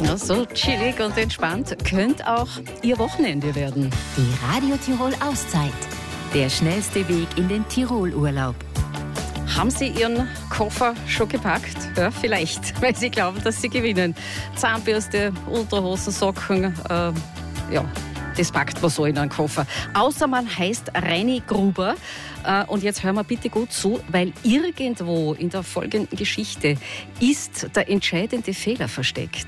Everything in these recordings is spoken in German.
Na, so chillig und entspannt könnte auch Ihr Wochenende werden. Die Radio Tirol Auszeit. Der schnellste Weg in den Tirolurlaub. Haben Sie Ihren Koffer schon gepackt? Ja, vielleicht, weil Sie glauben, dass Sie gewinnen. Zahnbürste, Unterhosen, Socken, das packt man so in einen Koffer. Außer man heißt Reini Gruber. Und jetzt hören wir bitte gut zu, weil irgendwo in der folgenden Geschichte ist der entscheidende Fehler versteckt.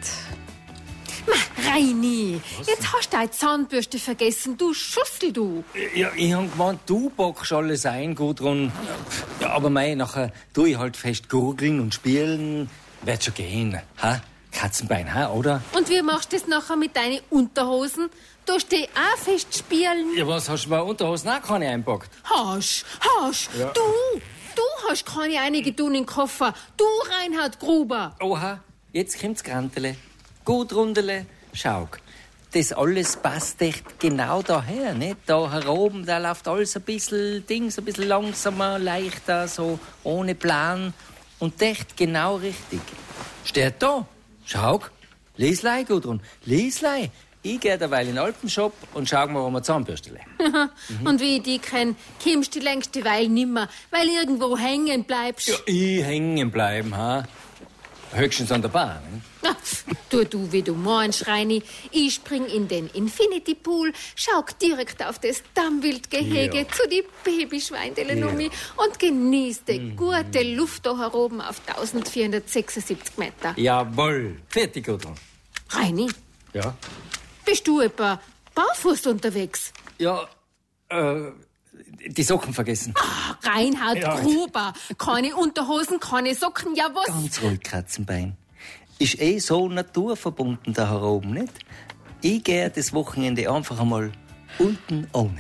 Reini, jetzt hast du deine Zahnbürste vergessen, du Schussel, du. Ja, ich hab gemeint, du packst alles ein, Gudrun. Ja, aber nachher tue ich halt fest gurgeln und spielen. Wird schon gehen, ha? Katzenbein, ha, oder? Und wie machst du das nachher mit deinen Unterhosen? Du stehst auch fest spielen. Ja, was, hast du bei Unterhosen auch keine einpackt? Hast. Ja. Du hast keine einige tun im Koffer. Du, Reinhard Gruber. Oha, jetzt kommt's Grantele. Gudrundele, schau. Das alles passt echt genau daher, nicht? Da heroben, da läuft alles ein bisschen langsamer, leichter, so ohne Plan. Und echt genau richtig. Steht da. Schau. Lieslei, Gudrun. Lieslei. Ich gehe derweil in den Alpenshop und schau mal, wo wir Zahnbürste legen. Und wie ich dich kenn, kommst du die längste Weile nimmer, weil irgendwo hängen bleibst. Ja, ich hängen bleiben, ha? Höchstens an der Bahn, ne? Na, tu du, wie du meinst, Reini. Ich spring in den Infinity Pool, schau direkt auf das Dammwildgehege zu die Babyschweindele um mich und genieß die gute Luft da heroben auf 1476 Meter. Jawohl. Fertig, Gudrun. Reini, Ja? bist du etwa barfuß unterwegs? Ja, die Socken vergessen. Reinhard Ja. Gruber, keine Unterhosen, keine Socken, ja was? Ganz ruhig, Katzenbein. Ist so naturverbunden da heroben, nicht? Ich gehe das Wochenende einfach einmal unten ohne.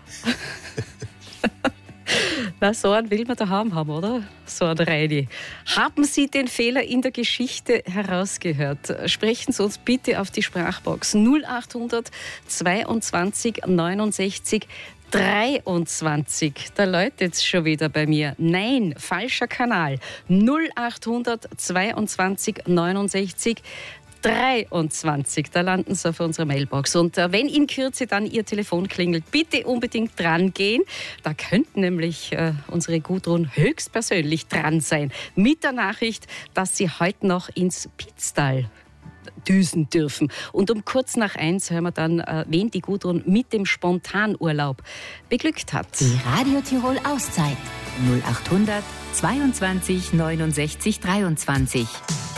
Na, so einen will man daheim haben, oder? So ein Reini. Haben Sie den Fehler in der Geschichte herausgehört? Sprechen Sie uns bitte auf die Sprachbox 0800 22 69 23. Da läutet es schon wieder bei mir. Nein, falscher Kanal. 0800 22 69 23. Da landen Sie auf unserer Mailbox. Und wenn in Kürze dann Ihr Telefon klingelt, bitte unbedingt dran gehen. Da könnte nämlich unsere Gudrun höchstpersönlich dran sein. Mit der Nachricht, dass Sie heute noch ins Pitztal düsen dürfen. Und um kurz nach 1 hören wir dann, wen die Gudrun mit dem Spontanurlaub beglückt hat. Die Radio Tirol Auszeit. 0800 22 69 23.